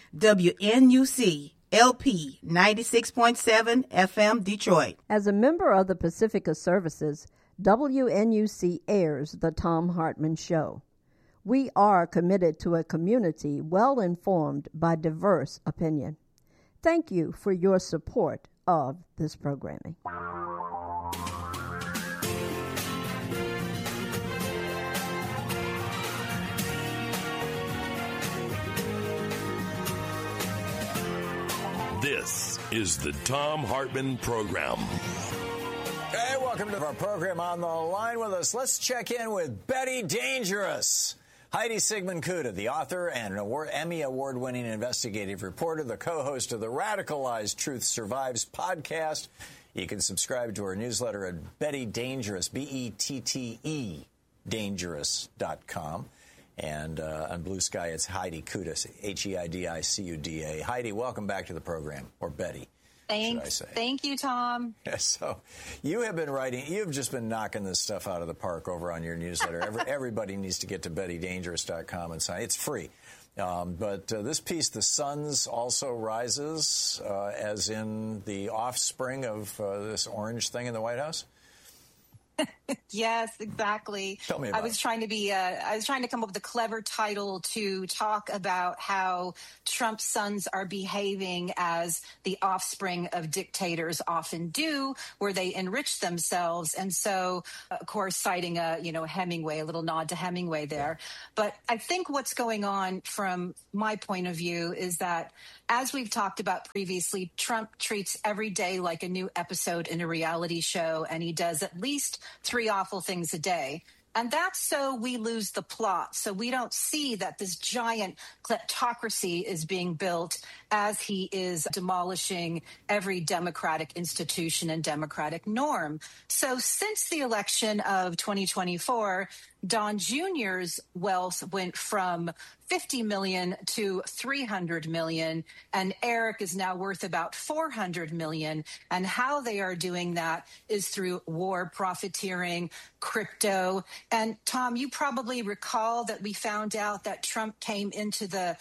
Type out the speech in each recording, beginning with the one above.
WNUC LP 96.7 FM Detroit. As a member of the Pacifica Services, WNUC airs The Thom Hartmann Show. We are committed to a community well informed by diverse opinion. Thank you for your support of this programming. This is the Thom Hartmann Program. Hey, welcome to our program. On the line with us, let's check in with Betty Dangerous. Heidi Sigmund Kuda, the author and Emmy Award-winning investigative reporter, the co-host of the Radicalized Truth Survives podcast. You can subscribe to our newsletter at Betty Dangerous, B-E-T-T-E, dangerous.com. And on Blue Sky, it's Heidi Kuda, H-E-I-D-I-C-U-D-A. Heidi, welcome back to the program, or Betty. Thanks. Thank you, Tom. Yeah, so you have been writing, you've just been knocking this stuff out of the park over on your newsletter. Everybody needs to get to BettyDangerous.com and sign. It's free. But this piece, The Suns Also Rises, as in the offspring of this orange thing in the White House? Yes, exactly. Tell me about I was trying to come up with a clever title to talk about how Trump's sons are behaving as the offspring of dictators often do, where they enrich themselves. And so, of course, citing Hemingway, a little nod to Hemingway there. But I think what's going on from my point of view is that, as we've talked about previously, Trump treats every day like a new episode in a reality show, and he does at least 3 awful things a day. And that's so we lose the plot. So we don't see that this giant kleptocracy is being built as he is demolishing every democratic institution and democratic norm. So since the election of 2024, Don Jr.'s wealth went from $50 million to $300 million, and Eric is now worth about $400 million. And how they are doing that is through war profiteering, crypto. And Tom, you probably recall that we found out that Trump came into the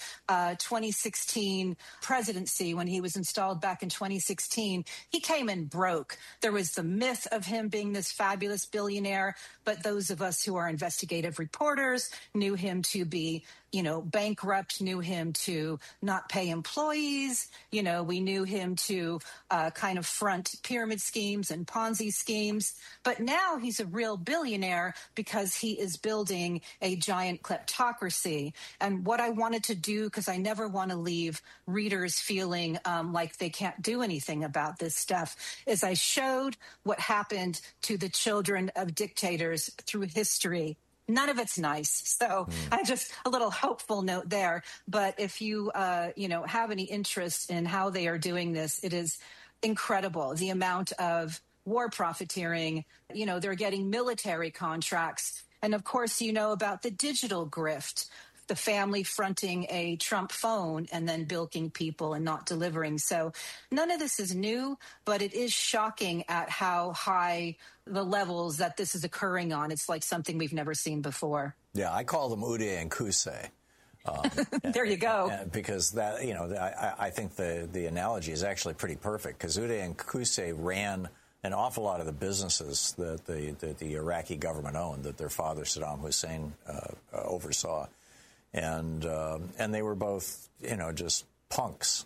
2016 presidency when he was installed back in 2016. He came in broke. There was the myth of him being this fabulous billionaire, but those of us who are investigative reporters knew him to be bankrupt, knew him to not pay employees. We knew him to kind of front pyramid schemes and Ponzi schemes. But now he's a real billionaire because he is building a giant kleptocracy. And what I wanted to do, because I never want to leave readers feeling like they can't do anything about this stuff, is I showed what happened to the children of dictators through history. None of it's nice. So I just a little hopeful note there. But if you, have any interest in how they are doing this, it is incredible. The amount of war profiteering, they're getting military contracts. And of course, about the digital grift, the family fronting a Trump phone and then bilking people and not delivering. So none of this is new, but it is shocking at how high the levels that this is occurring on. It's like something we've never seen before. Yeah, I call them Uday and Qusay. There you go. Because that, I think the analogy is actually pretty perfect, because Uday and Qusay ran an awful lot of the businesses that the Iraqi government owned, that their father Saddam Hussein oversaw. And they were both, just punks.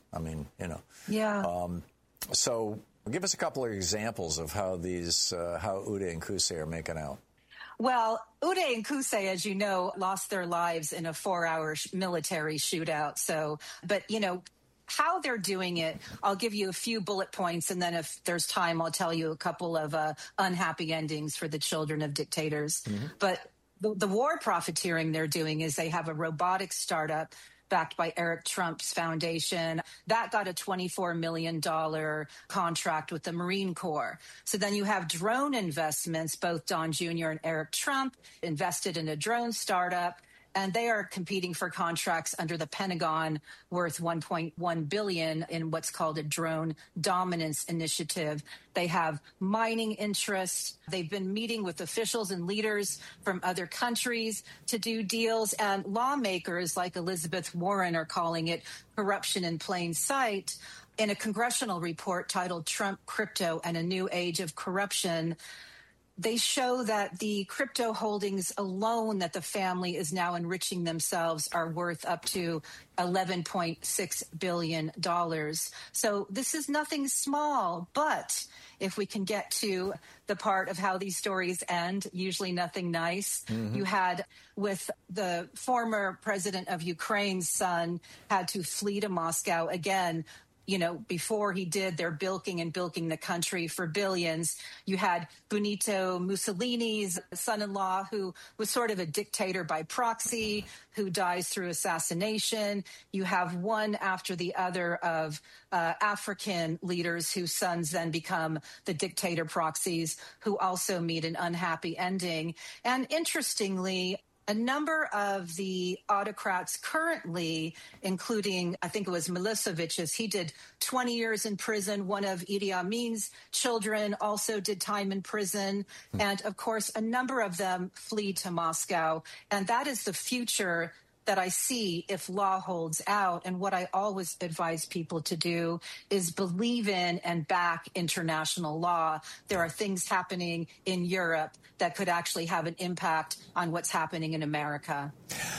Yeah. So give us a couple of examples of how how Uday and Qusay are making out. Well, Uday and Qusay, as you know, lost their lives in a 4-hour military shootout. So, but, how they're doing it, I'll give you a few bullet points, and then if there's time, I'll tell you a couple of unhappy endings for the children of dictators. Mm-hmm. But the war profiteering they're doing is they have a robotics startup backed by Eric Trump's foundation. That got a $24 million contract with the Marine Corps. So then you have drone investments. Both Don Jr. and Eric Trump invested in a drone startup. and they are competing for contracts under the Pentagon worth $1.1 billion in what's called a drone dominance initiative. They have mining interests. They've been meeting with officials and leaders from other countries to do deals, and lawmakers like Elizabeth Warren are calling it corruption in plain sight. In a congressional report titled Trump, Crypto, and a New Age of Corruption, they show that the crypto holdings alone that the family is now enriching themselves are worth up to $11.6 billion. So this is nothing small, but if we can get to the part of how these stories end, usually nothing nice. You had with the former president of Ukraine's son had to flee to Moscow again. You know, before he did, they're bilking the country for billions. You had Benito Mussolini's son-in-law, who was sort of a dictator by proxy, who dies through assassination. You have one after the other of African leaders whose sons then become the dictator proxies, who also meet an unhappy ending. And interestingly, a number of the autocrats currently, including, I think it was Milosevic, he did 20 years in prison. One of Idi Amin's children also did time in prison. And of course, a number of them flee to Moscow. And that is the future that I see if law holds out. And what I always advise people to do is believe in and back international law. There are things happening in Europe that could actually have an impact on what's happening in America.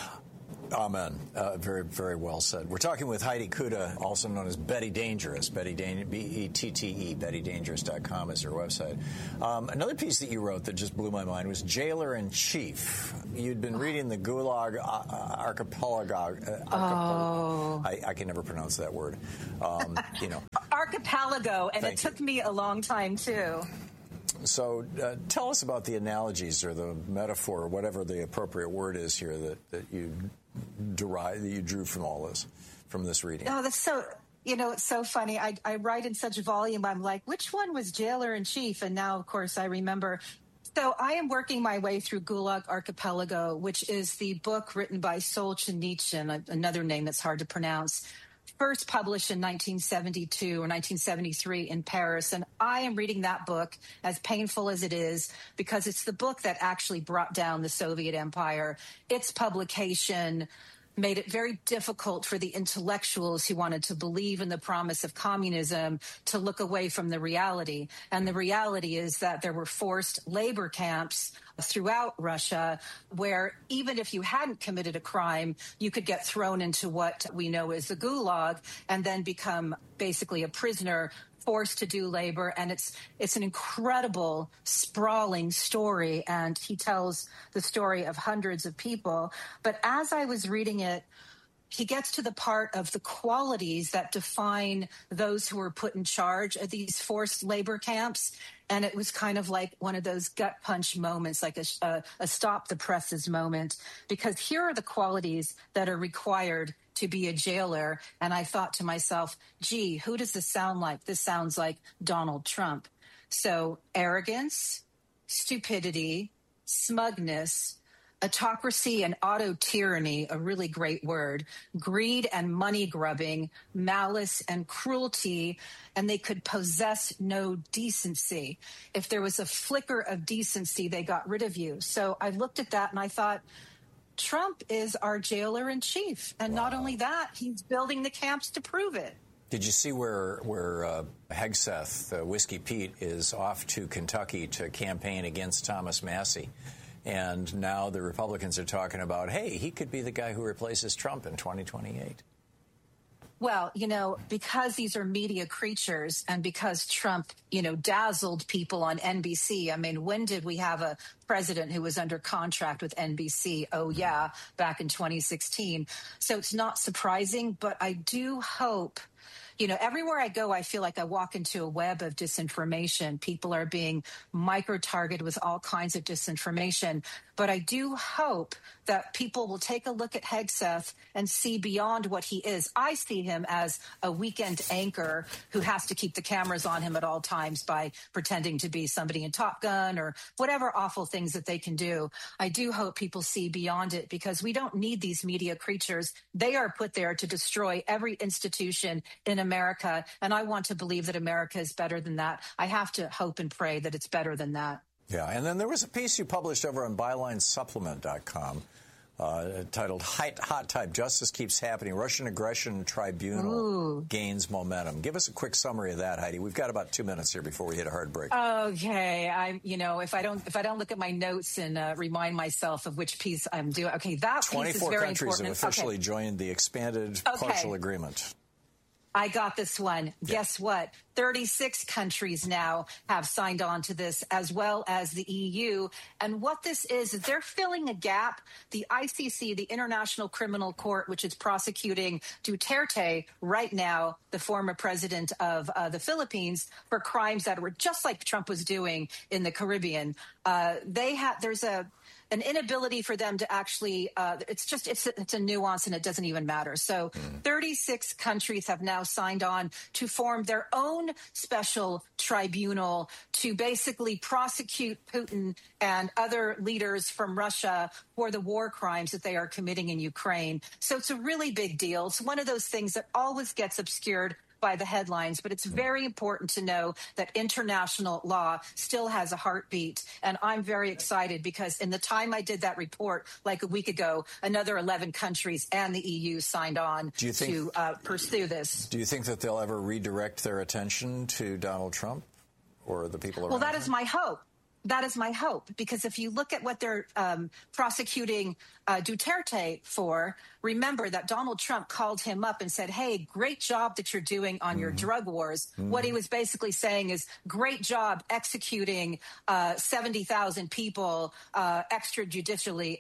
Amen. Very, very well said. We're talking with Heidi Kuta, also known as Betty Dangerous. B-E-T-T-E. BettyDangerous.com is her website. Another piece that you wrote that just blew my mind was Jailer in Chief. You'd been reading the Gulag Archipelago. I can never pronounce that word. Archipelago, and it took me a long time, too. So tell us about the analogies or the metaphor or whatever the appropriate word is here that you drew from all this, from this reading. Oh, that's so, it's so funny. I write in such volume. I'm like, which one was Jailer in Chief? And now, of course, I remember. So I am working my way through Gulag Archipelago, which is the book written by Solzhenitsyn, another name that's hard to pronounce, first published in 1972 or 1973 in Paris. And I am reading that book, as painful as it is, because it's the book that actually brought down the Soviet Empire. Its publication made it very difficult for the intellectuals who wanted to believe in the promise of communism to look away from the reality. And the reality is that there were forced labor camps throughout Russia where even if you hadn't committed a crime, you could get thrown into what we know as the Gulag and then become basically a prisoner, forced to do labor. And it's an incredible, sprawling story. And he tells the story of hundreds of people. But as I was reading it, he gets to the part of the qualities that define those who were put in charge of these forced labor camps. And it was kind of like one of those gut punch moments, like a stop the presses moment, because here are the qualities that are required to be a jailer. And I thought to myself, gee, who does this sound like? This sounds like Donald Trump. So arrogance, stupidity, smugness, autocracy and auto-tyranny, a really great word, greed and money grubbing, malice and cruelty, and they could possess no decency. If there was a flicker of decency, they got rid of you. So I looked at that and I thought, Trump is our jailer in chief. And not only that, he's building the camps to prove it. Did you see where Hegseth, Whiskey Pete, is off to Kentucky to campaign against Thomas Massie? And now the Republicans are talking about, hey, he could be the guy who replaces Trump in 2028. Well, because these are media creatures and because Trump, dazzled people on NBC. I mean, when did we have a president who was under contract with NBC? Oh, yeah, back in 2016. So it's not surprising, but I do hope everywhere I go, I feel like I walk into a web of disinformation. People are being micro-targeted with all kinds of disinformation. But I do hope that people will take a look at Hegseth and see beyond what he is. I see him as a weekend anchor who has to keep the cameras on him at all times by pretending to be somebody in Top Gun or whatever awful things that they can do. I do hope people see beyond it, because we don't need these media creatures. They are put there to destroy every institution in America. And I want to believe that America is better than that. I have to hope and pray that it's better than that. Yeah, and then there was a piece you published over on BylineSupplement.com titled Hot Type, Justice Keeps Happening, Russian Aggression Tribunal Gains Momentum. Give us a quick summary of that, Heidi. We've got about 2 minutes here before we hit a hard break. Okay. If I don't look at my notes and remind myself of which piece I'm doing. Okay, that piece is very important. 24 countries have officially joined the expanded partial agreement. I got this one. Yeah. Guess what? 36 countries now have signed on to this, as well as the EU. And what this is they're filling a gap. The ICC, the International Criminal Court, which is prosecuting Duterte right now, the former president of the Philippines, for crimes that were just like Trump was doing in the Caribbean. There's an inability for them to actually, it's a nuance and it doesn't even matter. So 36 countries have now signed on to form their own special tribunal to basically prosecute Putin and other leaders from Russia for the war crimes that they are committing in Ukraine. So it's a really big deal. It's one of those things that always gets obscured by the headlines, but it's very important to know that international law still has a heartbeat. And I'm very excited because in the time I did that report, like a week ago, another 11 countries and the EU signed on to pursue this. Do you think that they'll ever redirect their attention to Donald Trump or the people around him? Well, that is my hope. That is my hope, because if you look at what they're prosecuting Duterte for, remember that Donald Trump called him up and said, hey, great job that you're doing on your drug wars. What he was basically saying is, great job executing 70,000 people extrajudiciously,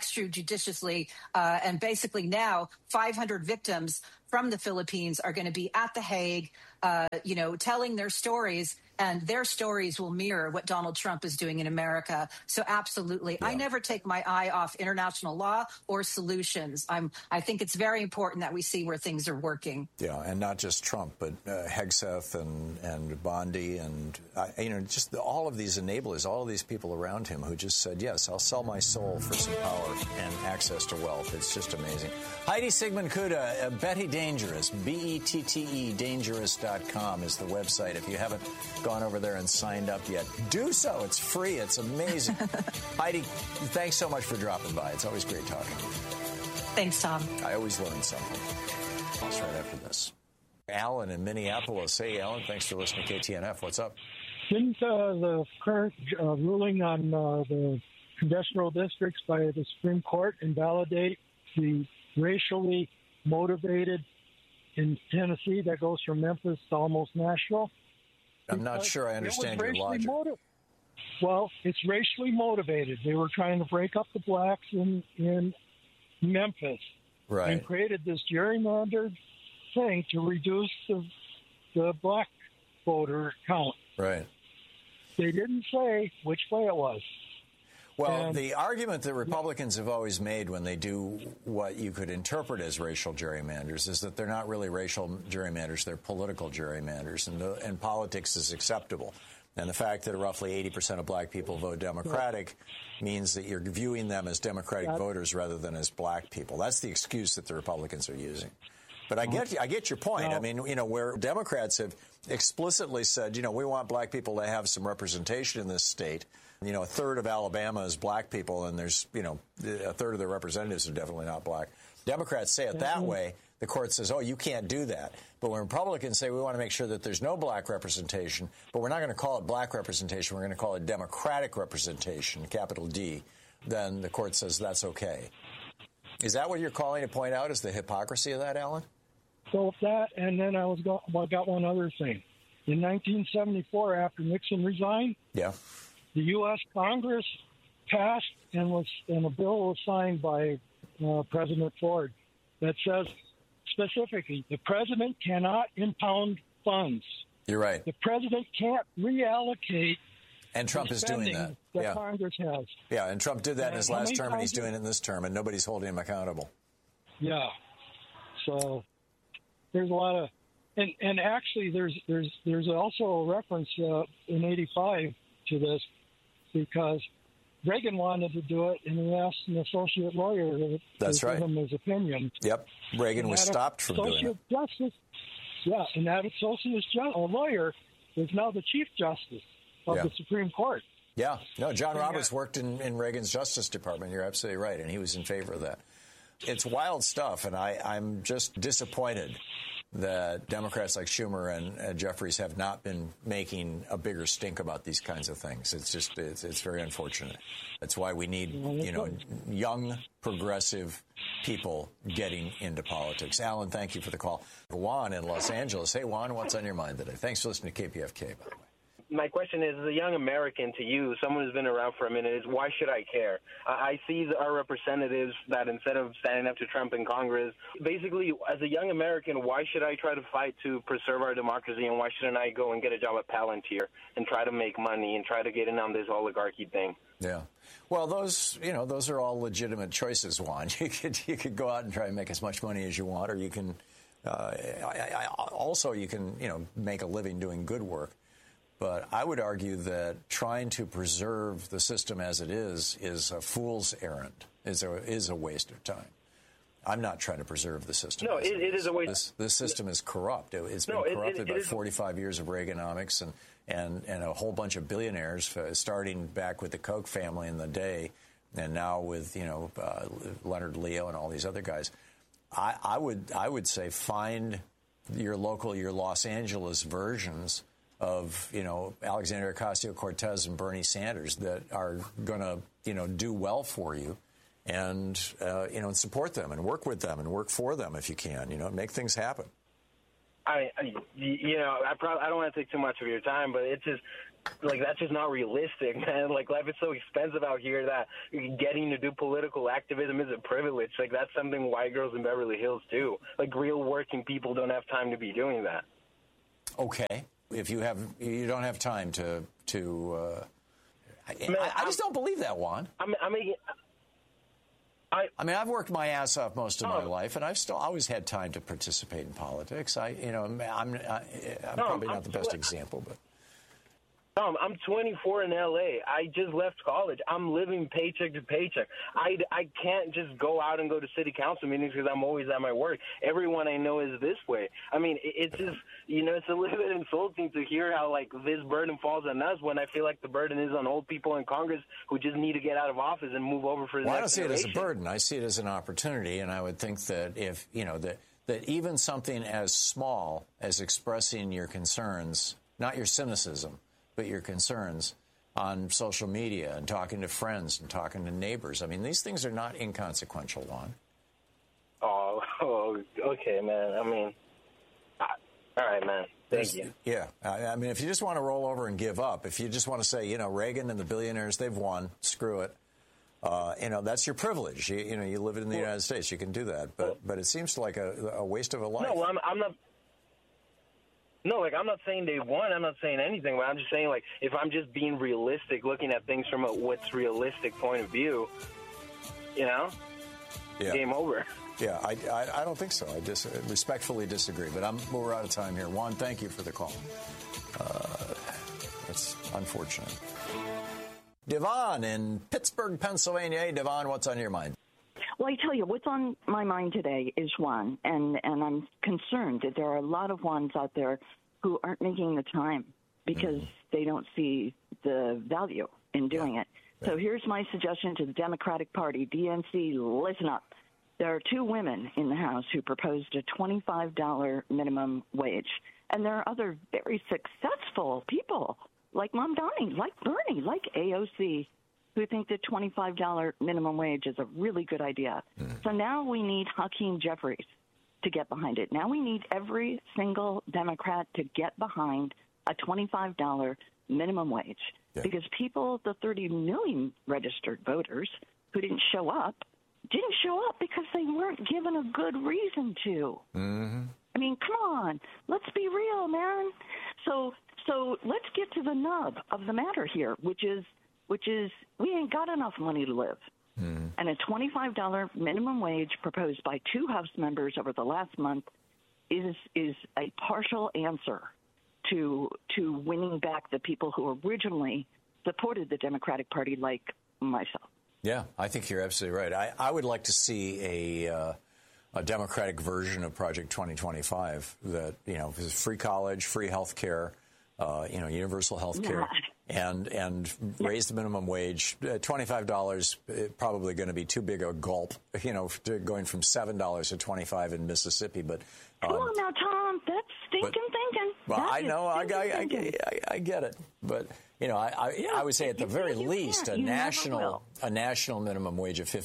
and basically now 500 victims from the Philippines are going to be at The Hague, telling their stories, and their stories will mirror what Donald Trump is doing in America. So absolutely. Yeah. I never take my eye off international law or solutions. I think it's very important that we see where things are working. Yeah, and not just Trump, but Hegseth and Bondi and, just all of these enablers, all of these people around him who just said, yes, I'll sell my soul for some power and access to wealth. It's just amazing. Heidi Sigmund Kuda, Betty Dangerous, BETTE, dangerous.com is the website. If you haven't gone over there and signed up yet, do so. It's free. It's amazing. Heidi, thanks so much for dropping by. It's always great talking to you. Thanks, Tom. I always learn something. That's right after this. Alan in Minneapolis. Hey, Alan, thanks for listening to KTNF. What's up? Didn't the current ruling on the congressional districts by the Supreme Court invalidate the racially motivated in Tennessee that goes from Memphis to almost Nashville? I'm not sure I understand your logic. Well, it's racially motivated. They were trying to break up the blacks in Memphis, right, and created this gerrymandered thing to reduce the black voter count. Right. They didn't say which way it was. Well, the argument that Republicans have always made when they do what you could interpret as racial gerrymanders is that they're not really racial gerrymanders, they're political gerrymanders, and politics is acceptable. And the fact that roughly 80% of black people vote Democratic means that you're viewing them as Democratic voters rather than as black people. That's the excuse that the Republicans are using. But I get your point. I mean, where Democrats have explicitly said, we want black people to have some representation in this state. A third of Alabama is black people, and there's, a third of their representatives are definitely not black. Democrats say it that way. The court says, oh, you can't do that. But when Republicans say we want to make sure that there's no black representation, but we're not going to call it black representation, we're going to call it Democratic representation, capital D, then the court says that's okay. Is that what you're calling to point out, is the hypocrisy of that, Alan? So that, and then I got one other thing. In 1974, after Nixon resigned, the U.S. Congress passed and a bill was signed by President Ford that says specifically, the president cannot impound funds. You're right. The president can't reallocate. And Trump is doing that. Yeah. Congress has. Yeah, and Trump did that in his last term, and he's doing it in this term, and nobody's holding him accountable. Yeah. So there's a lot of, and actually there's also a reference in '85 to this, because Reagan wanted to do it, and he asked an associate lawyer to give him his opinion. Yep. Reagan was stopped from doing it. Justice, yeah, and that associate lawyer is now the Chief Justice of the Supreme Court. Yeah. No, John Roberts worked in Reagan's Justice Department. You're absolutely right, and he was in favor of that. It's wild stuff, and I'm just disappointed that Democrats like Schumer and Jeffries have not been making a bigger stink about these kinds of things. It's just, it's very unfortunate. That's why we need, young, progressive people getting into politics. Alan, thank you for the call. Juan in Los Angeles. Hey, Juan, what's on your mind today? Thanks for listening to KPFK, by the way. My question is, as a young American to you, someone who's been around for a minute, is why should I care? I see our representatives that instead of standing up to Trump in Congress, basically, as a young American, why should I try to fight to preserve our democracy, and why shouldn't I go and get a job at Palantir and try to make money and try to get in on this oligarchy thing? Yeah. Well, those are all legitimate choices, Juan. You could go out and try and make as much money as you want, or you can also make a living doing good work. But I would argue that trying to preserve the system as it is a fool's errand, is a waste of time. I'm not trying to preserve the system. No, it is a waste. This system is corrupt. It's been corrupted by 45 years of Reaganomics and a whole bunch of billionaires, starting back with the Koch family in the day, and now with Leonard Leo and all these other guys. I would say find your Los Angeles versions of, Alexandria Ocasio-Cortez and Bernie Sanders that are going to, do well for you, and, and support them and work with them and work for them if you can, make things happen. I don't want to take too much of your time, but it's just, that's just not realistic, man. Life is so expensive out here that getting to do political activism is a privilege. That's something white girls in Beverly Hills do. Real working people don't have time to be doing that. Okay. If you don't have time to I just don't believe that, Juan. I've worked my ass off most of my life, and I've still always had time to participate in politics. I'm probably not the best example, but. Tom, I'm 24 in L.A. I just left college. I'm living paycheck to paycheck. I can't just go out and go to city council meetings because I'm always at my work. Everyone I know is this way. It's just, it's a little bit insulting to hear how, this burden falls on us when I feel like the burden is on old people in Congress who just need to get out of office and move over for the next I don't see generation. it as a burden. I see it as an opportunity, and I would think that if, that even something as small as expressing your concerns, not your cynicism, but your concerns on social media and talking to friends and talking to neighbors. These things are not inconsequential, Juan. Oh, okay, man. All right, man. Thank you. Yeah. If you just want to roll over and give up, if you just want to say, Reagan and the billionaires, they've won, screw it. That's your privilege. You live in the United States. You can do that. But it seems like a waste of a life. No, I'm not. No, I'm not saying they won. I'm not saying anything. But I'm just saying, if I'm just being realistic, looking at things from what's realistic point of view, game over. Yeah, I don't think so. I just respectfully disagree. But we're out of time here. Juan, thank you for the call. That's unfortunate. Devon in Pittsburgh, Pennsylvania. Hey, Devon, what's on your mind? Well, I tell you, what's on my mind today is one, and I'm concerned that there are a lot of ones out there who aren't making the time because they don't see the value in doing it. So here's my suggestion to the Democratic Party, DNC, listen up. There are two women in the House who proposed a $25 minimum wage, and there are other very successful people like Mom Donnie, like Bernie, like AOC, who think that $25 minimum wage is a really good idea. So now we need Hakeem Jeffries to get behind it. Now we need every single Democrat to get behind a $25 minimum wage because people, the 30 million registered voters who didn't show up, didn't show up because they weren't given a good reason to. Mm-hmm. I mean, come on, let's be real, man. So let's get to the nub of the matter here, which is we ain't got enough money to live. Mm. And a $25 minimum wage proposed by 2 House members over the last month is a partial answer to winning back the people who originally supported the Democratic Party, like myself. Yeah, I think you're absolutely right. I would like to see a Democratic version of Project 2025 that, is free college, free health care, universal health care, and raise the minimum wage. $25 probably going to be too big a gulp, going from $7 to $25 in Mississippi. But come on now, Tom, that's stinking thinking. Well, I know, I get it, but I would say at the very least a national minimum wage of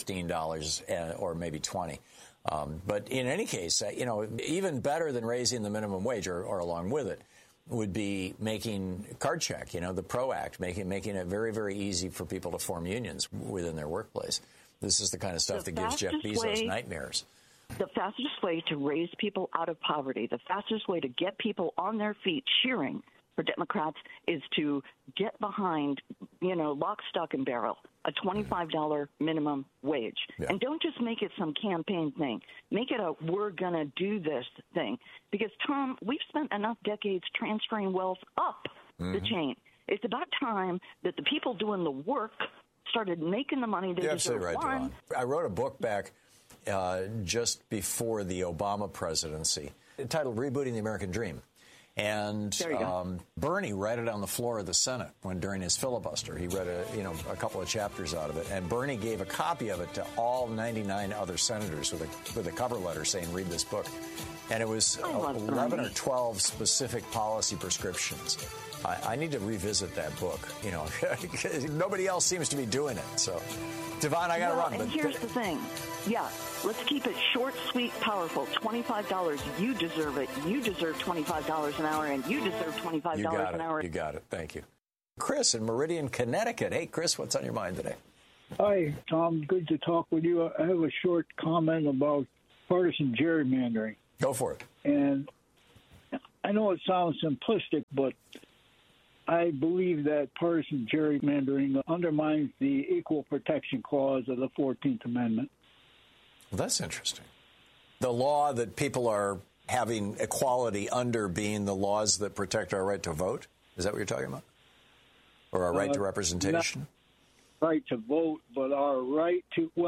$15 or maybe $20. But in any case, even better than raising the minimum wage or along with it would be making card check, the PRO Act, making it very, very easy for people to form unions within their workplace. This is the kind of stuff that gives Jeff Bezos nightmares. The fastest way to raise people out of poverty, the fastest way to get people on their feet cheering for Democrats is to get behind, lock, stock, and barrel, a $25 minimum wage. Yeah. And don't just make it some campaign thing. Make it a we're going to do this thing. Because, Tom, we've spent enough decades transferring wealth up the chain. It's about time that the people doing the work started making the money they deserve. Absolutely right, Devon. I wrote a book back just before the Obama presidency entitled Rebooting the American Dream. And Bernie read it on the floor of the Senate during his filibuster. He read a couple of chapters out of it, and Bernie gave a copy of it to all 99 other senators with a cover letter saying, "Read this book." And it was 11 or 12 specific policy prescriptions. I need to revisit that book. Nobody else seems to be doing it. So, Devon, I got to run. And here's the thing. Yeah, let's keep it short, sweet, powerful. $25. You deserve it. You deserve $25 an hour, and you deserve $25 an hour. You got it. Thank you. Chris in Meridian, Connecticut. Hey, Chris, what's on your mind today? Hi, Tom. Good to talk with you. I have a short comment about partisan gerrymandering. Go for it. And I know it sounds simplistic, but I believe that partisan gerrymandering undermines the Equal Protection Clause of the 14th Amendment. Well, that's interesting. The law that people are having equality under being the laws that protect our right to vote? Is that what you're talking about? Or our right to representation? Not right to vote, but our right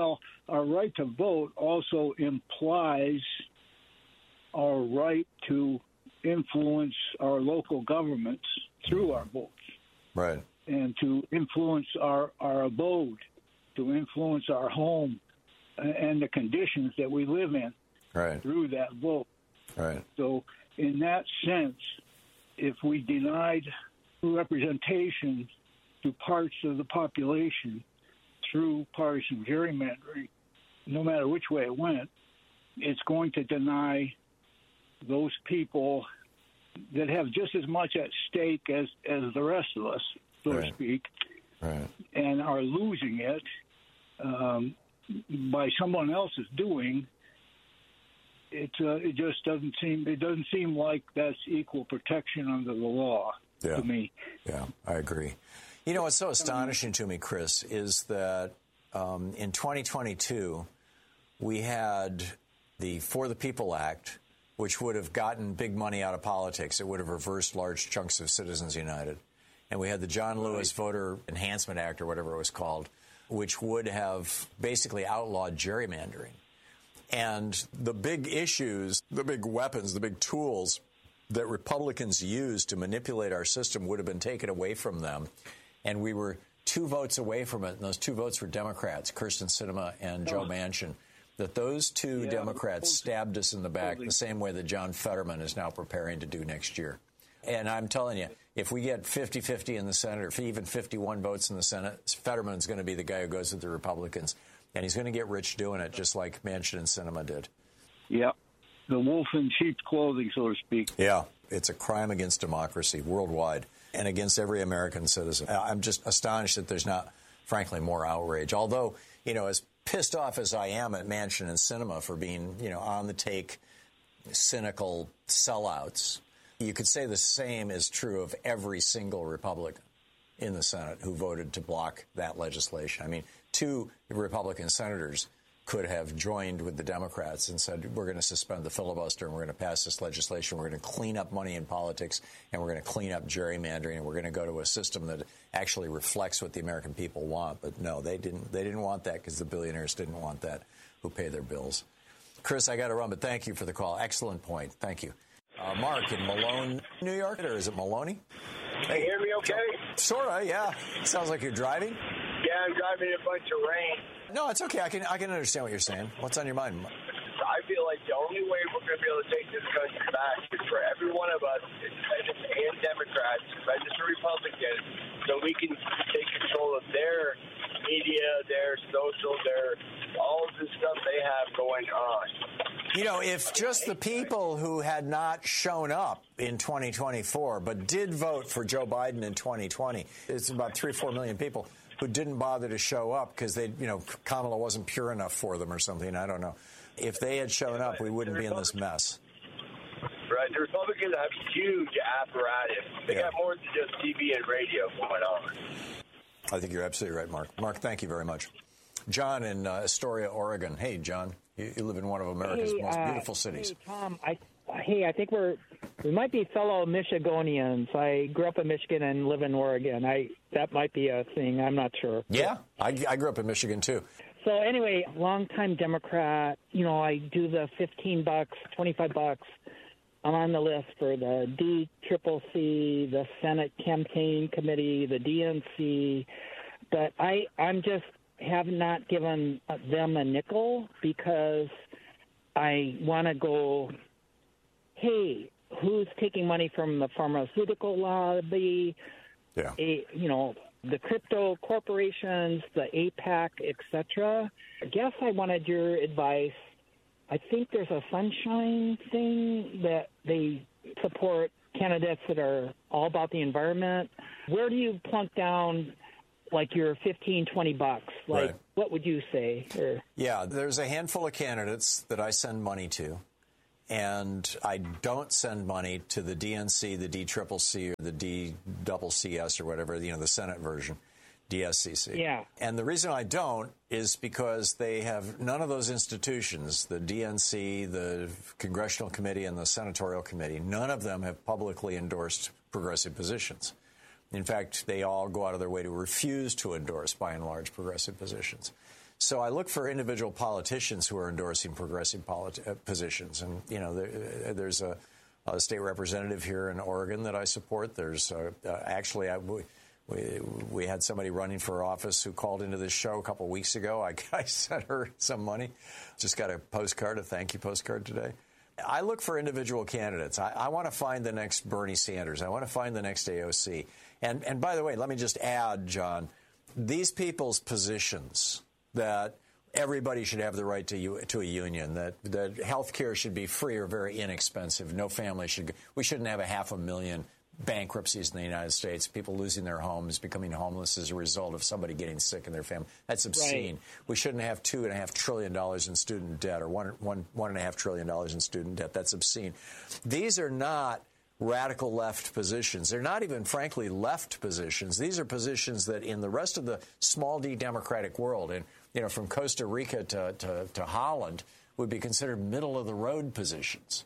to vote also implies our right to influence our local governments through our votes. Right. And to influence our abode, to influence our home and the conditions that we live in through that vote. Right. So in that sense, if we denied representation to parts of the population through partisan gerrymandering, no matter which way it went, it's going to deny those people that have just as much at stake as the rest of us, so to speak, and are losing it by someone else's doing. It just doesn't seem like that's equal protection under the law to me. Yeah, I agree. You know what's so astonishing to me, Chris, is that in 2022 we had the For the People Act, which would have gotten big money out of politics. It would have reversed large chunks of Citizens United. And we had the John Lewis Voter Enhancement Act, or whatever it was called, which would have basically outlawed gerrymandering. And the big issues, the big weapons, the big tools that Republicans used to manipulate our system would have been taken away from them. And we were 2 votes away from it, and those 2 votes were Democrats, Kyrsten Sinema and Joe Manchin. That those 2 Democrats stabbed us in the back the same way that John Fetterman is now preparing to do next year. And I'm telling you, if we get 50-50 in the Senate, or even 51 votes in the Senate, Fetterman's going to be the guy who goes with the Republicans. And he's going to get rich doing it, just like Manchin and Sinema did. Yeah, the wolf in sheep's clothing, so to speak. Yeah, it's a crime against democracy worldwide and against every American citizen. I'm just astonished that there's not, frankly, more outrage. Although, as pissed off as I am at Manchin and Sinema for being, on the take, cynical sellouts, you could say the same is true of every single Republican in the Senate who voted to block that legislation. I mean, 2 Republican senators could have joined with the Democrats and said, we're going to suspend the filibuster and we're going to pass this legislation. We're going to clean up money in politics and we're going to clean up gerrymandering and we're going to go to a system that actually reflects what the American people want. But no, they didn't want that because the billionaires didn't want that who pay their bills. Chris, I got to run, but thank you for the call. Excellent point. Thank you. Mark in Malone, New York, or is it Maloney? Can you hear me okay? Sort of, yeah. Sounds like you're driving. Yeah, I'm driving in a bunch of rain. No, it's okay. I can understand what you're saying. What's on your mind? I feel like the only way we're going to be able to take this country back is for every one of us, independents and Democrats, registered Republicans, so we can take control of their media, their social, all of the stuff they have going on. If just the people who had not shown up in 2024 but did vote for Joe Biden in 2020, it's about 3 or 4 million people who didn't bother to show up because Kamala wasn't pure enough for them or something. I don't know. If they had shown up, we wouldn't be in this mess. Right. The Republicans have huge apparatus. They got more than just TV and radio going on. I think you're absolutely right, Mark. Mark, thank you very much. John in Astoria, Oregon. Hey, John. You live in one of America's most beautiful cities. Hey, Tom. I think we might be fellow Michigonians. I grew up in Michigan and live in Oregon. That might be a thing. I'm not sure. Yeah, I grew up in Michigan, too. So anyway, longtime Democrat. I do the $15, $25. I'm on the list for the DCCC, the Senate Campaign Committee, the DNC. But I'm just have not given them a nickel because I want to go, hey, who's taking money from the pharmaceutical lobby? Yeah. The crypto corporations, the APAC, etc. I guess I wanted your advice. I think there's a sunshine thing that they support candidates that are all about the environment. Where do you plunk down like your $15, $20? Like, right. What would you say? Yeah, there's a handful of candidates that I send money to. And I don't send money to the DNC, the DCCC, or the DCCS, or whatever, the Senate version, DSCC. Yeah. And the reason I don't is because they have none of those institutions, the DNC, the Congressional Committee, and the Senatorial Committee, none of them have publicly endorsed progressive positions. In fact, they all go out of their way to refuse to endorse, by and large, progressive positions. So I look for individual politicians who are endorsing progressive positions. And, there's a state representative here in Oregon that I support. There's actually, we had somebody running for office who called into this show a couple of weeks ago. I sent her some money. Just got a thank you postcard today. I look for individual candidates. I want to find the next Bernie Sanders. I want to find the next AOC. And by the way, let me just add, John, these people's positions that everybody should have the right to a union, that health care should be free or very inexpensive, no family we shouldn't have 500,000 bankruptcies in the United States, people losing their homes, becoming homeless as a result of somebody getting sick in their family. That's obscene. Right. We shouldn't have $2.5 trillion in student debt or $1.5 trillion in student debt. That's obscene. These are not radical left positions. They're not even, frankly, left positions. These are positions that in the rest of the small d democratic world, and from Costa Rica to Holland, would be considered middle of the road positions.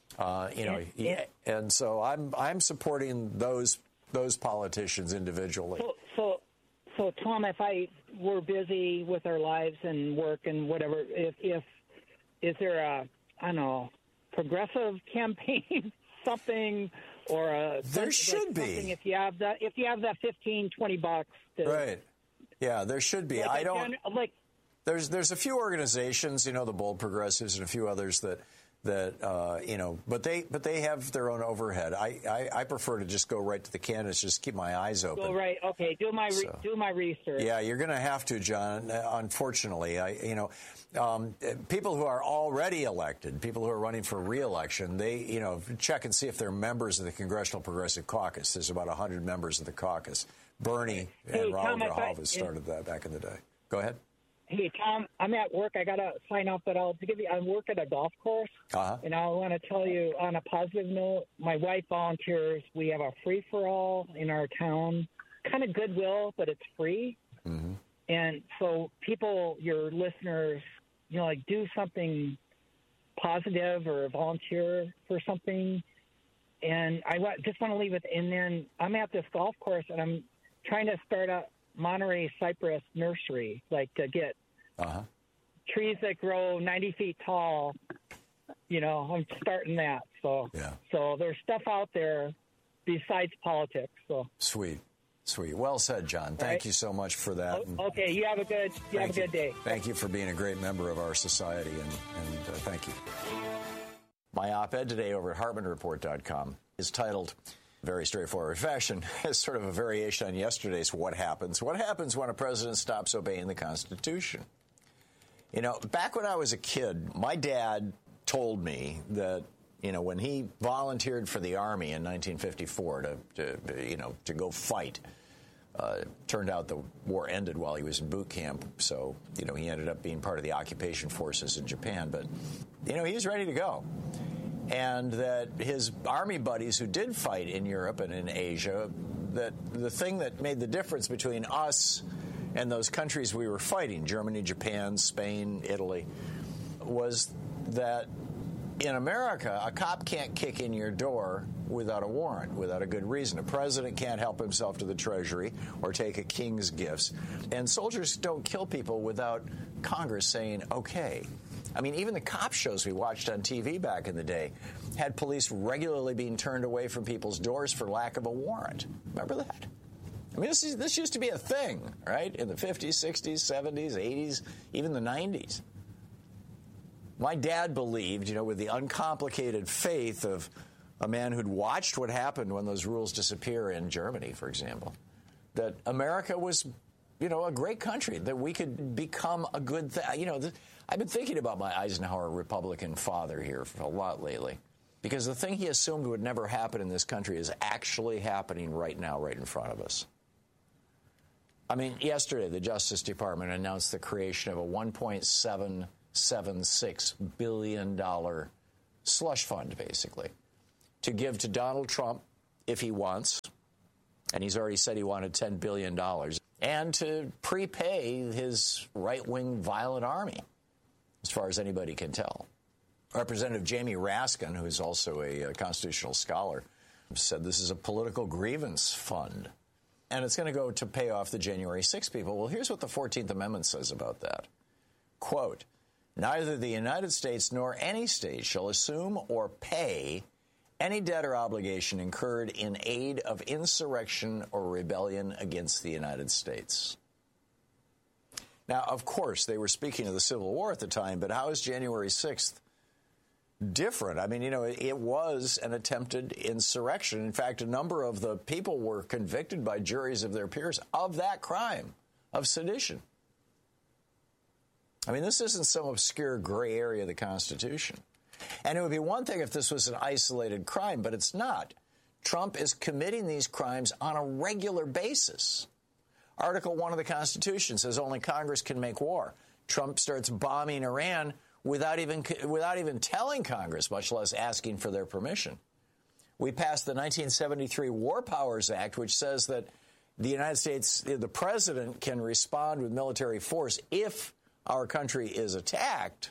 And so I'm supporting those politicians individually. So Tom, if we're busy with our lives and work and whatever, is there a progressive campaign? Something or there should be if you have that $15, $20 right. Yeah, there should be. There's a few organizations, the Bold Progressives and a few others that but they have their own overhead. I prefer to just go right to the candidates, just keep my eyes open. Go right. Okay. Do my research. Yeah, you're going to have to, John. Unfortunately, people who are already elected, people who are running for re-election, they check and see if they're members of the Congressional Progressive Caucus. There's about 100 members of the caucus. Bernie and Raul Grijalva started that back in the day. Go ahead. Hey, Tom, I'm at work. I got to sign off, but I work at a golf course. And I want to tell you on a positive note, my wife volunteers. We have a free-for-all in our town, kind of Goodwill, but it's free. Mm-hmm. And so people, your listeners, like do something positive or volunteer for something. And I just want to leave it. And then I'm at this golf course, and I'm trying to start a Monterey cypress nursery, like to get trees that grow 90 feet tall. I'm starting that. So there's stuff out there besides politics. So Sweet. Well said, John. Thank you so much for that. Okay, you have a good day. Thank you for being a great member of our society, and thank you. My op-ed today over at HartmanReport.com is titled, very straightforward fashion, as sort of a variation on yesterday's What Happens? What happens when a president stops obeying the Constitution? Back when I was a kid, my dad told me that, when he volunteered for the Army in 1954 to go fight, turned out the war ended while he was in boot camp, so, he ended up being part of the occupation forces in Japan, but, he was ready to go. And that his Army buddies who did fight in Europe and in Asia, that the thing that made the difference between us and those countries we were fighting, Germany, Japan, Spain, Italy, was that in America, a cop can't kick in your door without a warrant, without a good reason. A president can't help himself to the Treasury or take a king's gifts. And soldiers don't kill people without Congress saying, okay. I mean, even the cop shows we watched on TV back in the day had police regularly being turned away from people's doors for lack of a warrant. Remember that? I mean, this used to be a thing, right? In the 50s, 60s, 70s, 80s, even the 90s. My dad believed, with the uncomplicated faith of a man who'd watched what happened when those rules disappear in Germany, for example, that America was, a great country, that we could become a good thing. I've been thinking about my Eisenhower Republican father here for a lot lately, because the thing he assumed would never happen in this country is actually happening right now, right in front of us. I mean, yesterday, the Justice Department announced the creation of a $1.776 billion slush fund, basically, to give to Donald Trump if he wants, and he's already said he wanted $10 billion, and to prepay his right-wing violent army, as far as anybody can tell. Representative Jamie Raskin, who is also a constitutional scholar, said this is a political grievance fund, and it's going to go to pay off the January 6 people. Well, here's what the 14th Amendment says about that. Quote, neither the United States nor any state shall assume or pay any debt or obligation incurred in aid of insurrection or rebellion against the United States. Now, of course, they were speaking of the Civil War at the time, but how is January 6th different? I mean, it was an attempted insurrection. In fact, a number of the people were convicted by juries of their peers of that crime, of sedition. I mean, this isn't some obscure gray area of the Constitution. And it would be one thing if this was an isolated crime, but it's not. Trump is committing these crimes on a regular basis. Article 1 of the Constitution says only Congress can make war. Trump starts bombing Iran without even telling Congress, much less asking for their permission. We passed the 1973 War Powers Act, which says that the United States, the president can respond with military force if our country is attacked.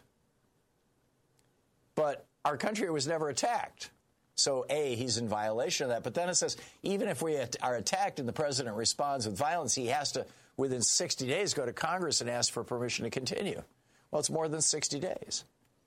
But our country was never attacked. So, A, he's in violation of that. But then it says even if we are attacked and the president responds with violence, he has to, within 60 days, go to Congress and ask for permission to continue. Well, it's more than 60 days.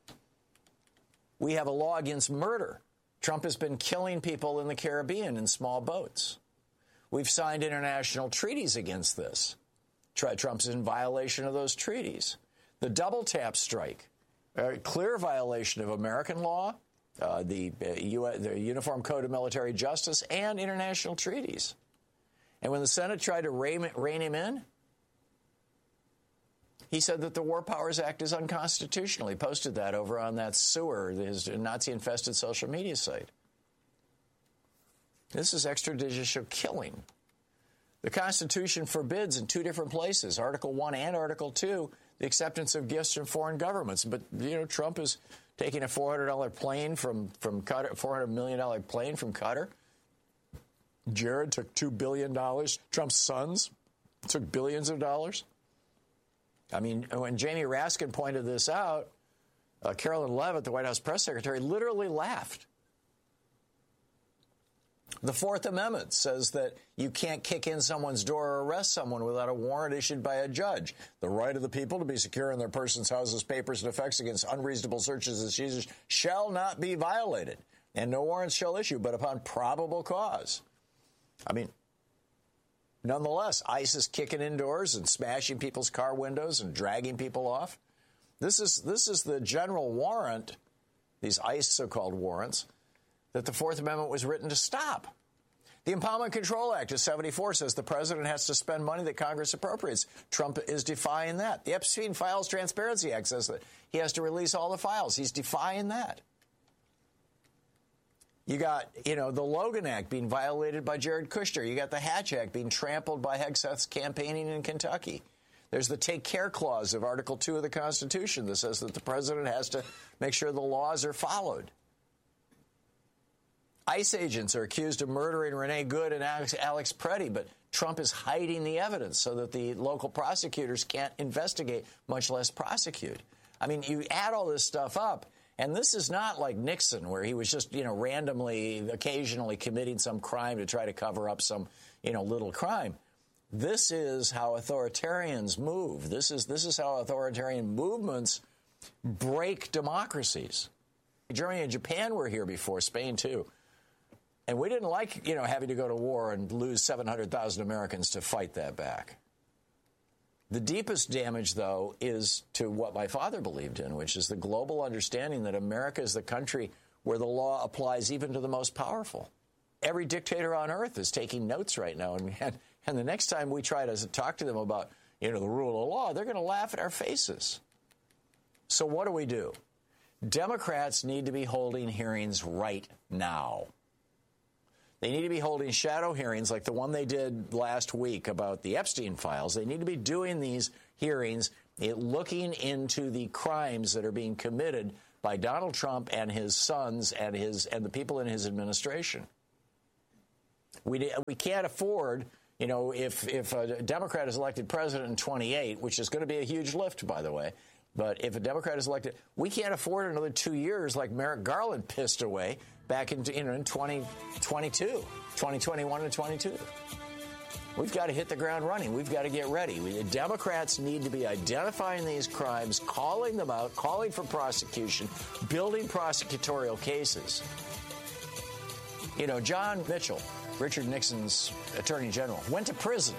We have a law against murder. Trump has been killing people in the Caribbean in small boats. We've signed international treaties against this. Trump's in violation of those treaties. The double tap strike, a clear violation of American law, the Uniform Code of Military Justice, and international treaties. And when the Senate tried to rein him in, he said that the War Powers Act is unconstitutional. He posted that over on that sewer, his Nazi-infested social media site. This is extrajudicial killing. The Constitution forbids in two different places, Article 1 and Article 2, the acceptance of gifts from foreign governments. But, Trump is taking a $400 plane from Qatar, $400 million plane from Qatar. Jared took $2 billion. Trump's sons took billions of dollars. I mean, when Jamie Raskin pointed this out, Carolyn Leavitt, the White House press secretary, literally laughed. The Fourth Amendment says that you can't kick in someone's door or arrest someone without a warrant issued by a judge. The right of the people to be secure in their persons, houses, papers, and effects against unreasonable searches and seizures shall not be violated, and no warrants shall issue but upon probable cause. I mean, nonetheless, ICE is kicking in doors and smashing people's car windows and dragging people off. This is the general warrant, these ICE so-called warrants, that the Fourth Amendment was written to stop. The Impoundment Control Act of 74 says the president has to spend money that Congress appropriates. Trump is defying that. The Epstein Files Transparency Act says that he has to release all the files. He's defying that. You got, the Logan Act being violated by Jared Kushner. You got the Hatch Act being trampled by Hegseth's campaigning in Kentucky. There's the Take Care Clause of Article 2 of the Constitution that says that the president has to make sure the laws are followed. ICE agents are accused of murdering Renee Good and Alex Preddy, but Trump is hiding the evidence so that the local prosecutors can't investigate, much less prosecute. I mean, you add all this stuff up, and this is not like Nixon, where he was just, randomly, occasionally committing some crime to try to cover up some, little crime. This is how authoritarians move. This is how authoritarian movements break democracies. Germany and Japan were here before, Spain too. And we didn't like, having to go to war and lose 700,000 Americans to fight that back. The deepest damage, though, is to what my father believed in, which is the global understanding that America is the country where the law applies even to the most powerful. Every dictator on earth is taking notes right now. And the next time we try to talk to them about, the rule of law, they're going to laugh at our faces. So what do? Democrats need to be holding hearings right now. They need to be holding shadow hearings like the one they did last week about the Epstein files. They need to be doing these hearings, looking into the crimes that are being committed by Donald Trump and his sons and the people in his administration. We can't afford, if a Democrat is elected president in 28, which is going to be a huge lift, by the way, but if a Democrat is elected, we can't afford another 2 years like Merrick Garland pissed away back in 2022, 2021 and 22. We've got to hit the ground running. We've got to get ready. Democrats need to be identifying these crimes, calling them out, calling for prosecution, building prosecutorial cases. John Mitchell, Richard Nixon's attorney general, went to prison.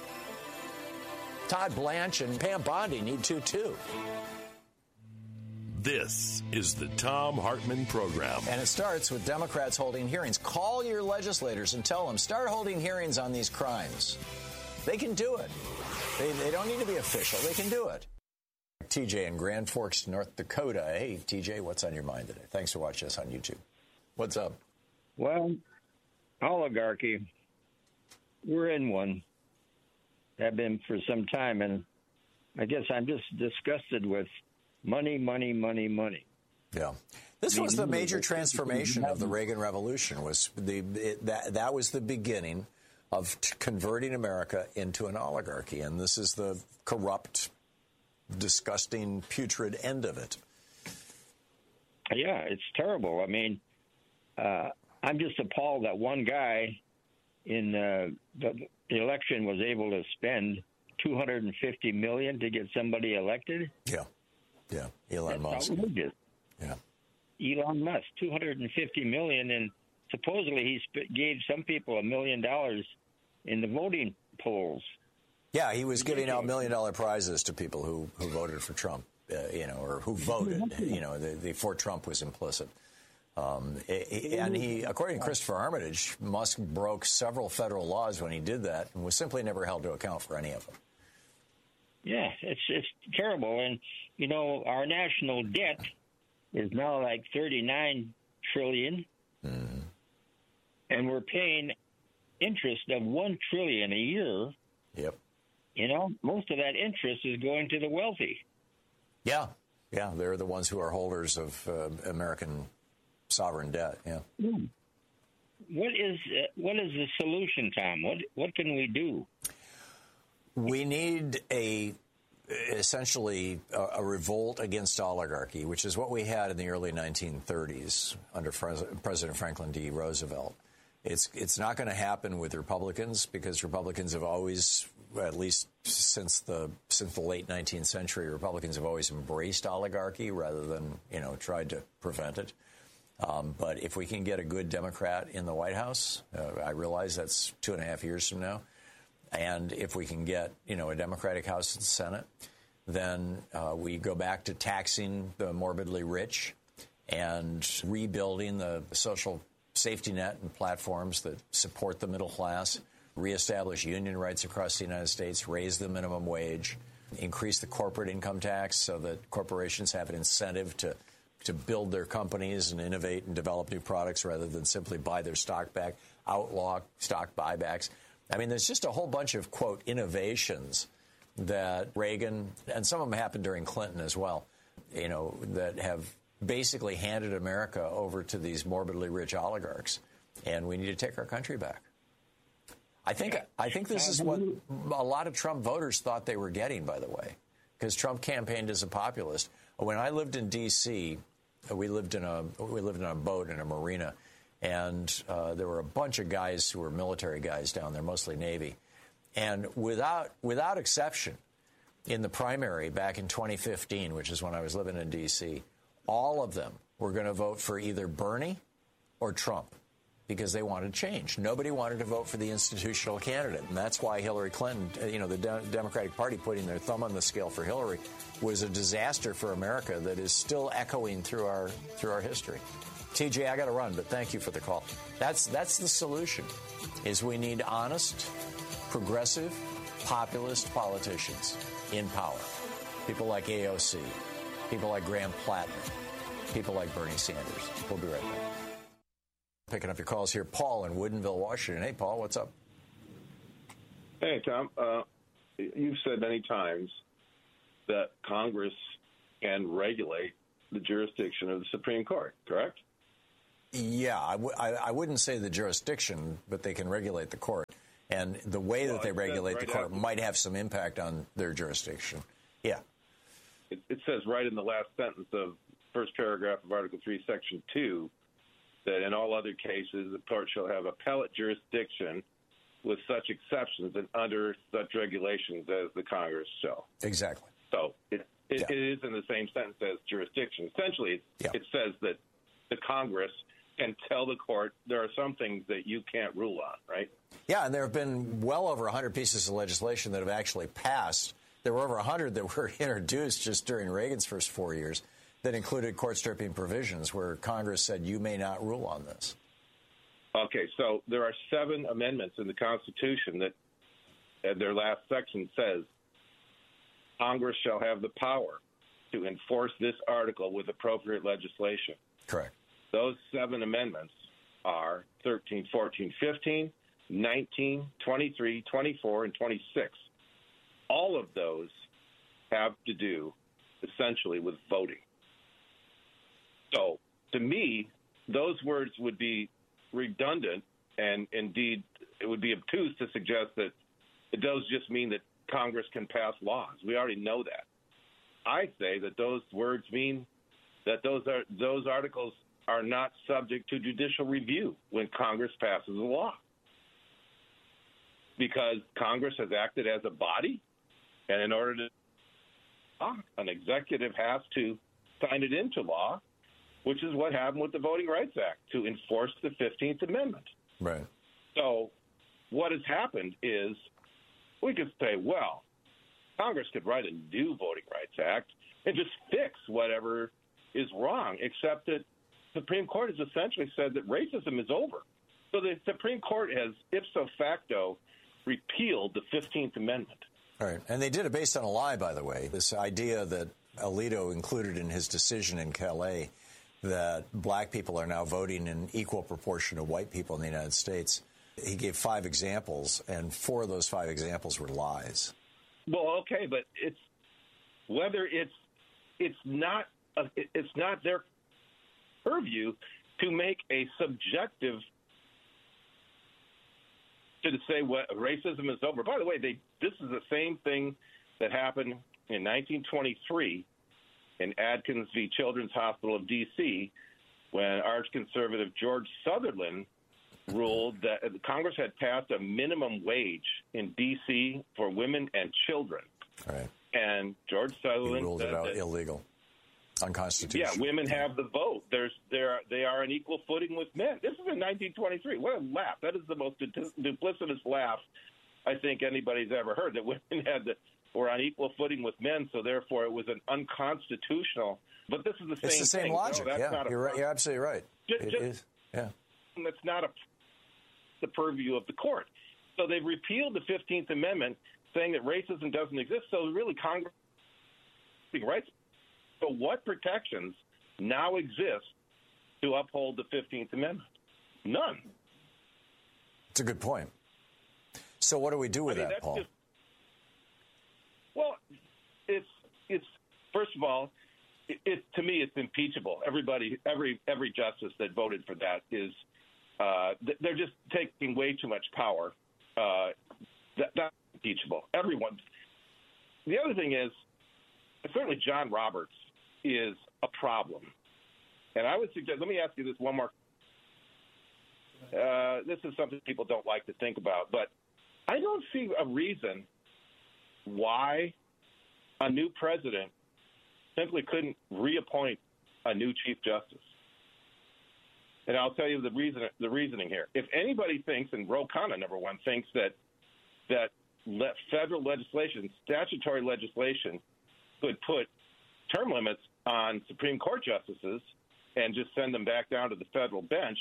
Todd Blanche and Pam Bondi need to, too. This is the Thom Hartmann Program. And it starts with Democrats holding hearings. Call your legislators and tell them, start holding hearings on these crimes. They can do it. They don't need to be official. They can do it. TJ in Grand Forks, North Dakota. Hey, TJ, what's on your mind today? Thanks for watching us on YouTube. What's up? Well, oligarchy, we're in one. Have been for some time, and I guess I'm just disgusted with money. Yeah. This was the major transformation of the Reagan Revolution. That was the beginning of converting America into an oligarchy, and this is the corrupt, disgusting, putrid end of it. Yeah, it's terrible. I mean, I'm just appalled that one guy in the election was able to spend $250 million to get somebody elected. Yeah, Elon Musk. Outrageous. Yeah, Elon Musk, $250 million, and supposedly he gave some people $1 million in the voting polls. Yeah, he was giving out $1 million prizes to people who voted for Trump, or who voted. The for Trump was implicit. And he, according to Christopher Armitage, Musk broke several federal laws when he did that and was simply never held to account for any of them. Yeah, it's terrible. And, our national debt is now like $39 trillion. Mm-hmm. And we're paying interest of $1 trillion a year. Yep. Most of that interest is going to the wealthy. Yeah, they're the ones who are holders of American sovereign debt. Yeah. What is the solution, Tom? What can we do? We need essentially a revolt against oligarchy, which is what we had in the early 1930s under President Franklin D. Roosevelt. It's not going to happen with Republicans because Republicans have always, at least since the late 19th century, Republicans have always embraced oligarchy rather than tried to prevent it. But if we can get a good Democrat in the White House, I realize that's 2.5 years from now. And if we can get, a Democratic House and Senate, then we go back to taxing the morbidly rich and rebuilding the social safety net and platforms that support the middle class, reestablish union rights across the United States, raise the minimum wage, increase the corporate income tax so that corporations have an incentive to build their companies and innovate and develop new products rather than simply buy their stock back, outlaw stock buybacks. I mean, there's just a whole bunch of, quote, innovations that Reagan, and some of them happened during Clinton as well, that have basically handed America over to these morbidly rich oligarchs. And we need to take our country back. I think this is what a lot of Trump voters thought they were getting, by the way, because Trump campaigned as a populist. When I lived in D.C., we lived in a boat in a marina, and there were a bunch of guys who were military guys down there, mostly Navy. And without exception, in the primary back in 2015, which is when I was living in D.C., all of them were going to vote for either Bernie or Trump because they wanted change. Nobody wanted to vote for the institutional candidate, and that's why Hillary Clinton, the Democratic Party putting their thumb on the scale for Hillary, was a disaster for America that is still echoing through our history. TJ, I got to run, but thank you for the call. That's the solution, is we need honest, progressive, populist politicians in power. People like AOC, people like Graham Plattner, people like Bernie Sanders. We'll be right back. Picking up your calls here. Paul in Woodinville, Washington. Hey, Paul, what's up? Hey, Tom. You've said many times that Congress can regulate the jurisdiction of the Supreme Court, correct? Yeah, I wouldn't say the jurisdiction, but they can regulate the court. And the way that they regulate the court might have some impact on their jurisdiction. Yeah. It says right in the last sentence of first paragraph of Article 3, Section 2, that in all other cases, the court shall have appellate jurisdiction with such exceptions and under such regulations as the Congress shall. Exactly. So it is in the same sentence as jurisdiction. Essentially, it says that the Congress can tell the court there are some things that you can't rule on, right? Yeah, and there have been well over 100 pieces of legislation that have actually passed. There were over 100 that were introduced just during Reagan's first 4 years that included court-stripping provisions where Congress said you may not rule on this. Okay, so there are 7 amendments in the Constitution that their last section says Congress shall have the power to enforce this article with appropriate legislation. Correct. Those 7 amendments are 13, 14, 15, 19, 23, 24, and 26. All of those have to do essentially with voting. So, to me, those words would be redundant, and indeed it would be obtuse to suggest that it does just mean that Congress can pass laws. We already know that. I say that those words mean that those articles are not subject to judicial review when Congress passes a law, because Congress has acted as a body, and in order to an executive has to sign it into law, which is what happened with the Voting Rights Act to enforce the 15th Amendment. Right. So what has happened is we could say, well, Congress could write a new Voting Rights Act and just fix whatever is wrong, except that the Supreme Court has essentially said that racism is over. So the Supreme Court has ipso facto repealed the 15th Amendment. All right. And they did it based on a lie, by the way. This idea that Alito included in his decision in Calais that black people are now voting in equal proportion to white people in the United States. He gave 5 examples, and 4 of those 5 examples were lies. Well, okay, but it's whether it's it's not their purview to make a subjective to say what racism is over. By the way, this is the same thing that happened in 1923 in Adkins v. Children's Hospital of D.C. when arch-conservative George Sutherland ruled that Congress had passed a minimum wage in D.C. for women and children. Right. And George Sutherland ruled it out illegal, unconstitutional. Yeah, women have the vote. They are on equal footing with men. This is in 1923. What a laugh! That is the most duplicitous laugh I think anybody's ever heard. That women were on equal footing with men, so therefore it was an unconstitutional. But this is the same. It's the same thing. logic. No, that's not you're right. You're absolutely right. It is. Yeah. That's not the purview of the court. So they've repealed the 15th Amendment, saying that racism doesn't exist. So really, Congress rights. So what protections now exist to uphold the 15th Amendment? None. It's a good point. So what do we do with that, Paul? Well, it's first of all, to me, it's impeachable. Every justice that voted for that is they're just taking way too much power. That's impeachable. Everyone. The other thing is, certainly John Roberts is a problem. And I would suggest, let me ask you this one more. This is something people don't like to think about, but I don't see a reason why a new president simply couldn't reappoint a new Chief Justice. And I'll tell you the reasoning here. If anybody thinks, and Ro Khanna, number one, thinks that federal legislation, statutory legislation, could put term limits on Supreme Court justices and just send them back down to the federal bench,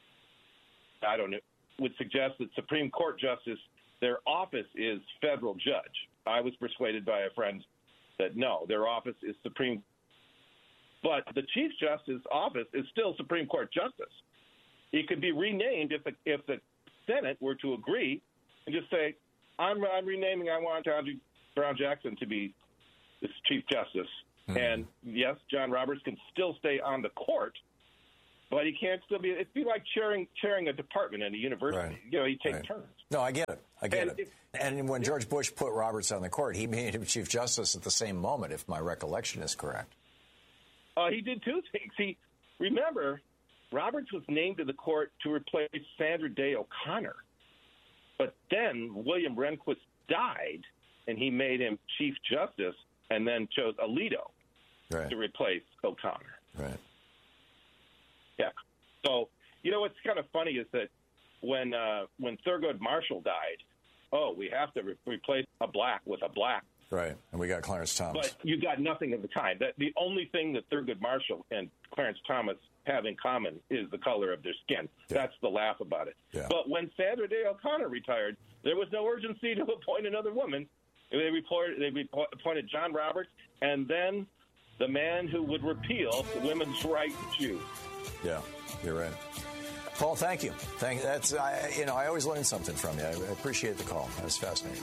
I don't know, would suggest that Supreme Court justice, their office is federal judge. I was persuaded by a friend that no, their office is Supreme. But the Chief Justice office is still Supreme Court justice. It could be renamed if the Senate were to agree and just say, I'm renaming, I want Brown Jackson to be the Chief Justice. Mm-hmm. And yes, John Roberts can still stay on the court, but he can't still be. It'd be like chairing a department in a university. Right. You know, he takes turns. No, I get it. And when George Bush put Roberts on the court, he made him Chief Justice at the same moment, if my recollection is correct. He did two things. Remember, Roberts was named to the court to replace Sandra Day O'Connor. But then William Rehnquist died, and he made him Chief Justice and then chose Alito to replace O'Connor. Right. Yeah. So, you know, what's kind of funny is that when Thurgood Marshall died, we have to replace a black with a black. Right, and we got Clarence Thomas. But you got nothing of the kind. The only thing that Thurgood Marshall and Clarence Thomas have in common is the color of their skin. Yeah. That's the laugh about it. Yeah. But when Sandra Day O'Connor retired, there was no urgency to appoint another woman. They appointed John Roberts, and then the man who would repeal the women's right to choose. Yeah, you're right. Paul, thank you. I always learn something from you. I appreciate the call. That was fascinating.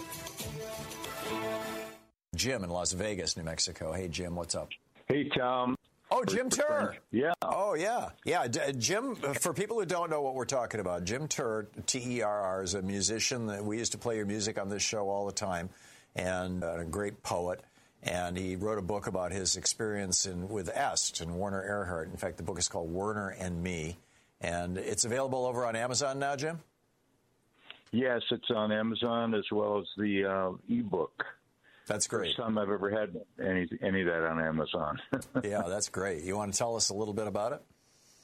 Jim in Las Vegas, New Mexico. Hey, Jim, what's up? Hey, Tom. Oh, Jim Turr. Yeah. Oh, yeah. Yeah, Jim, for people who don't know what we're talking about, Jim Turr, T-E-R-R, is a musician that we used to play your music on this show all the time, and a great poet. And he wrote a book about his experience with Est and Werner Erhard. In fact, the book is called Werner and Me. And it's available over on Amazon now, Jim? Yes, it's on Amazon as well as the e-book. That's great. First time I've ever had any of that on Amazon. Yeah, that's great. You want to tell us a little bit about it?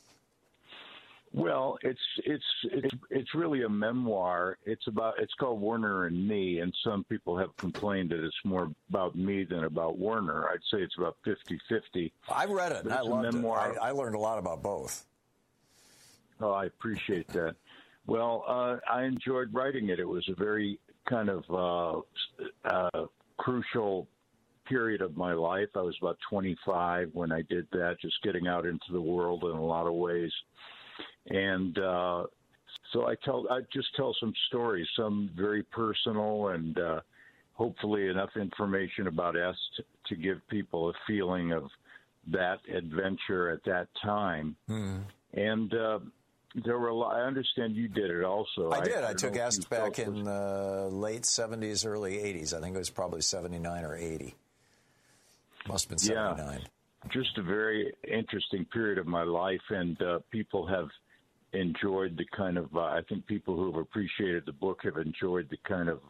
Well, it's really a memoir. It's called Werner and Me, and some people have complained that it's more about me than about Werner. I'd say it's about 50-50. I read it, and I loved it. I learned a lot about both. Oh, I appreciate that. Well, I enjoyed writing it. It was a very kind of crucial period of my life. I was about 25 when I did that, just getting out into the world in a lot of ways. And so I just tell some stories, some very personal and hopefully enough information about EST to give people a feeling of that adventure at that time. And there were a lot. I understand you did it also. I did. I took EST back in the late 70s, early 80s. I think it was probably 79 or 80. Must have been 79. Yeah, just a very interesting period of my life, and people have enjoyed the kind of, I think people who have appreciated the book have enjoyed the kind of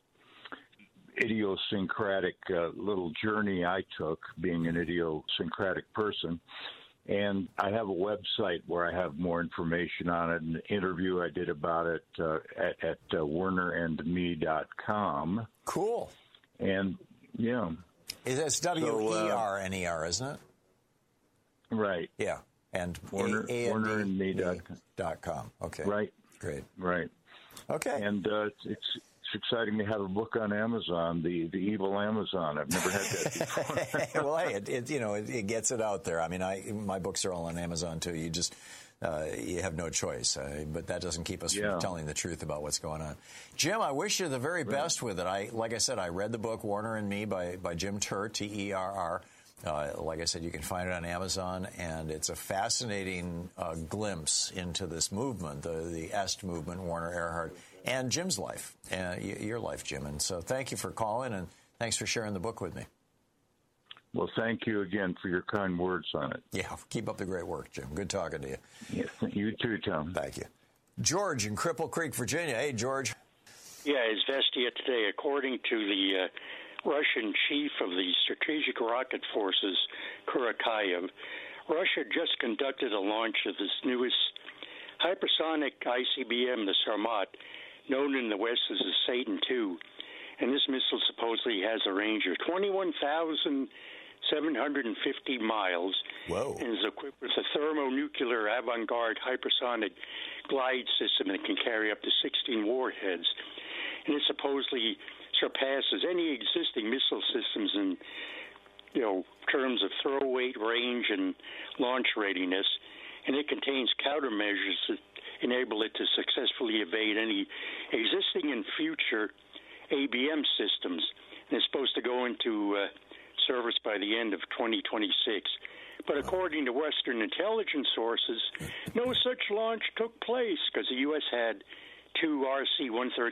idiosyncratic little journey I took, being an idiosyncratic person. And I have a website where I have more information on it, an interview I did about it at wernerandme.com. Cool. And, yeah. It's WERNER, isn't it? Right. Yeah. And wernerandme.com. Okay. Right. Great. Right. Okay. And it's exciting to have a book on Amazon, the evil Amazon. I've never had that before. Well, hey, it gets it out there. I mean, my books are all on Amazon too. You just you have no choice, but that doesn't keep us from telling the truth about what's going on. Jim, I wish you the very best with it. Like I said, I read the book Werner and Me by Jim Terr, Terr. Like I said, you can find it on Amazon, and it's a fascinating glimpse into this movement, the EST movement, Werner Erhard, and Jim's life, your life, Jim. And so thank you for calling, and thanks for sharing the book with me. Well, thank you again for your kind words on it. Yeah, keep up the great work, Jim. Good talking to you. Yes, you too, Tom. Thank you. George in Cripple Creek, Virginia. Hey, George. Yeah, Izvestia today. According to the Russian chief of the Strategic Rocket Forces, Kurakayev, Russia just conducted a launch of this newest hypersonic ICBM, the Sarmat, known in the West as the Satan II. And this missile supposedly has a range of 21,750 miles. Whoa. And is equipped with a thermonuclear avant-garde hypersonic glide system that can carry up to 16 warheads. And it supposedly surpasses any existing missile systems in, terms of throw weight, range, and launch readiness. And it contains countermeasures that enable it to successfully evade any existing and future ABM systems. And it's supposed to go into service by the end of 2026. But according to Western intelligence sources, no such launch took place because the U.S. had two RC-130